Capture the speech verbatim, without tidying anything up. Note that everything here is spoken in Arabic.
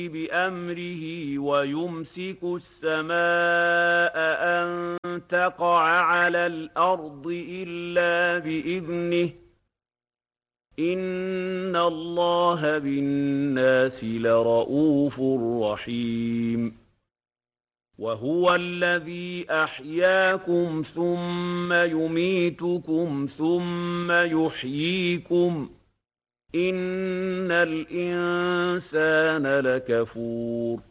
بأمره ويمسك السماء أن تقع على الأرض إلا بإذنه إن الله بالناس لرءوف رحيم وهو الذي أحياكم ثم يميتكم ثم يحييكم إن الإنسان لكفور